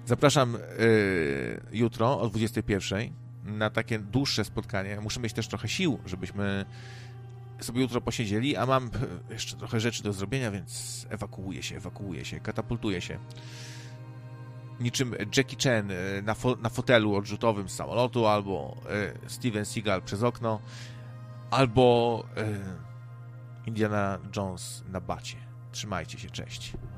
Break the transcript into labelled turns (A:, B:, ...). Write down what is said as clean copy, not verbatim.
A: Zapraszam jutro o 21:00 na takie dłuższe spotkanie. Muszę mieć też trochę sił, żebyśmy sobie jutro posiedzieli, a mam jeszcze trochę rzeczy do zrobienia, więc ewakuuję się, katapultuję się. Niczym Jackie Chan na fotelu odrzutowym z samolotu, albo Steven Seagal przez okno, albo Indiana Jones na bacie. Trzymajcie się, cześć.